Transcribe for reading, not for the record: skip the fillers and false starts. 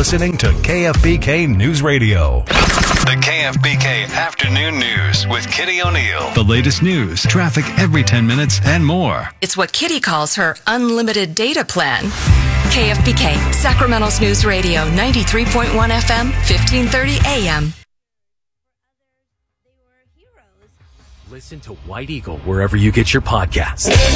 listening to KFBK News Radio. The KFBK Afternoon News with Kitty O'Neill. The latest news, traffic every 10 minutes, and more. It's what Kitty calls her unlimited data plan. KFBK, Sacramento's News Radio, 93.1 FM, 1530 AM. Listen to White Eagle wherever you get your podcasts.